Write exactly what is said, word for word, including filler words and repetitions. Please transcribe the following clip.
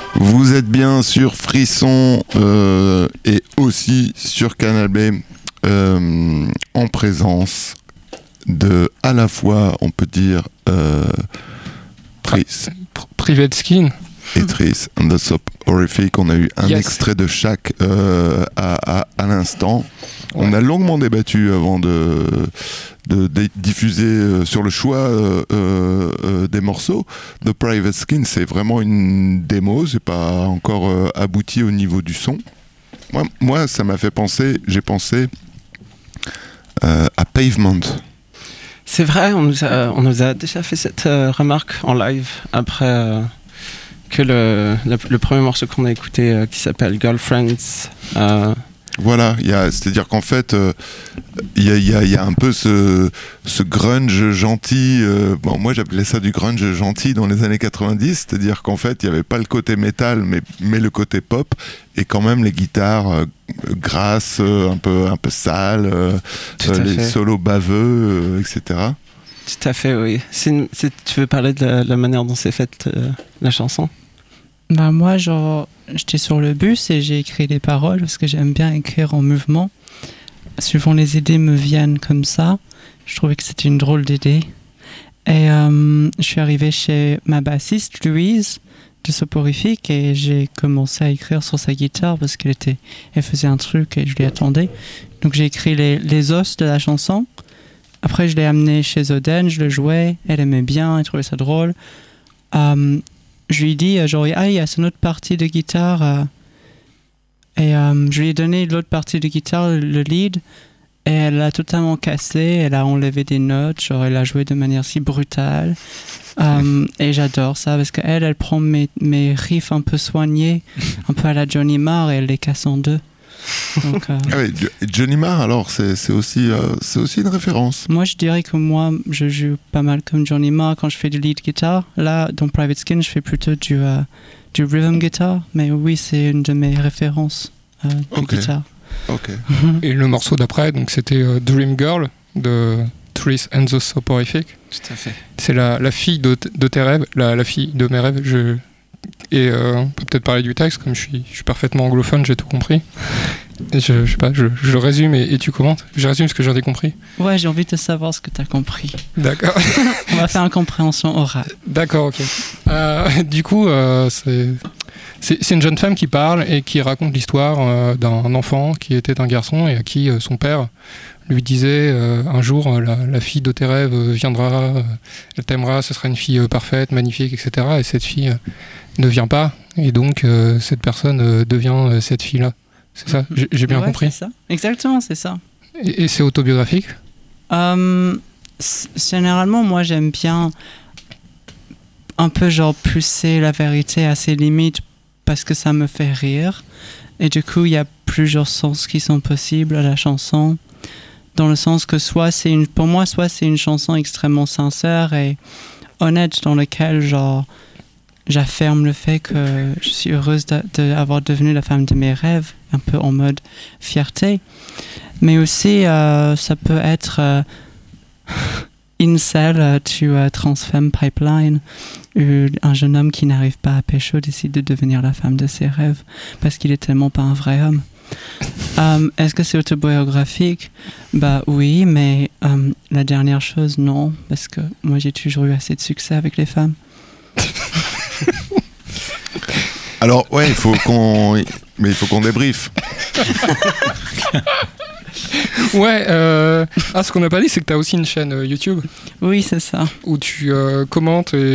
Vous êtes bien sur Frisson euh, et aussi sur Canal B euh, en présence de, à la fois, on peut dire, euh, Tris. Private Skin. Et Tris and the Soporific. On a eu un Yes. extrait de chaque euh, à, à, à l'instant. Ouais. On a longuement débattu avant de, de, de diffuser euh, sur le choix euh, euh, des morceaux. The Private Skin, c'est vraiment une démo, c'est pas encore euh, abouti au niveau du son. Moi, moi, ça m'a fait penser, j'ai pensé euh, à Pavement. C'est vrai, on nous a, on nous a déjà fait cette euh, remarque en live après euh, que le, le, le premier morceau qu'on a écouté euh, qui s'appelle Girlfriends. Euh, Voilà, y a, c'est-à-dire qu'en fait, il euh, y, a, y, a, y a un peu ce, ce grunge gentil. Euh, bon, moi, j'appelais ça du grunge gentil dans les années quatre-vingt-dix, c'est-à-dire qu'en fait, il n'y avait pas le côté métal, mais, mais le côté pop, et quand même les guitares euh, grasses, euh, un peu, un peu sales, euh, euh, les fait. solos baveux, euh, et cetera. Tout à fait, oui. C'est une, c'est, tu veux parler de la, la manière dont c'est faite euh, la chanson ? Bah moi, genre, j'étais sur le bus et j'ai écrit les paroles parce que j'aime bien écrire en mouvement. Souvent, les idées me viennent comme ça. Je trouvais que c'était une drôle d'idée. Et euh, je suis arrivée chez ma bassiste, Louise, de Soporific, et j'ai commencé à écrire sur sa guitare parce qu'elle était, elle faisait un truc et je lui attendais. Donc, j'ai écrit les, les os de la chanson. Après, je l'ai amené chez Oden, je le jouais. Elle aimait bien, elle trouvait ça drôle. Euh, Je lui ai dit, genre, ah, il y a cette autre partie de guitare. Euh, et euh, je lui ai donné l'autre partie de guitare, le lead. Et elle l'a totalement cassé. Elle a enlevé des notes. Genre, elle a joué de manière si brutale. Euh, et j'adore ça parce qu'elle, elle prend mes, mes riffs un peu soignés, un peu à la Johnny Marr, et elle les casse en deux. Donc, euh... ah oui, Johnny Marr, alors, c'est, c'est, aussi, euh, c'est aussi une référence. Moi, je dirais que moi, je joue pas mal comme Johnny Marr quand je fais du lead guitar. Là, dans Private Skin, je fais plutôt du, euh, du rhythm guitar. Mais oui, c'est une de mes références euh, de okay. guitare. Ok. Et le morceau d'après, donc, c'était euh, Dream Girl de Tris and the Soporific. Tout à fait. C'est la, la fille de, de tes rêves, la, la fille de mes rêves. Je... Et euh, on peut peut-être parler du texte, comme je suis, je suis parfaitement anglophone, j'ai tout compris. Et je, je sais pas, je, je résume et, et tu commentes. Je résume ce que j'en ai compris. Ouais, j'ai envie de savoir ce que tu as compris. D'accord. On va faire une compréhension orale. D'accord, ok. Euh, du coup, euh, c'est, c'est, c'est une jeune femme qui parle et qui raconte l'histoire euh, d'un enfant qui était un garçon et à qui euh, son père lui disait euh, un jour euh, la, la fille de tes rêves viendra, euh, elle t'aimera, ce sera une fille euh, parfaite, magnifique, et cetera. Et cette fille euh, ne vient pas et donc euh, cette personne euh, devient euh, cette fille-là. C'est ça, j'ai, j'ai bien ouais, compris. C'est ça. Exactement, c'est ça. Et, et c'est autobiographique ? euh, Généralement, moi, j'aime bien un peu genre pousser la vérité à ses limites parce que ça me fait rire. Et du coup, il y a plusieurs sens qui sont possibles à la chanson. Dans le sens que soit c'est une, pour moi, soit c'est une chanson extrêmement sincère et honnête dans laquelle genre j'affirme le fait que je suis heureuse d'avoir de, devenu la femme de mes rêves, un peu en mode fierté. Mais aussi, euh, ça peut être euh, Incel to uh, Transfemme Pipeline, où un jeune homme qui n'arrive pas à pécho décide de devenir la femme de ses rêves parce qu'il est tellement pas un vrai homme. um, est-ce que c'est autobiographique ? Bah oui, mais um, la dernière chose, non, parce que moi j'ai toujours eu assez de succès avec les femmes. Alors ouais, il faut qu'on, mais il faut qu'on débriefe. Ouais, euh... ah, ce qu'on n'a pas dit, c'est que tu as aussi une chaîne YouTube. Oui, c'est ça. Où tu euh, commentes et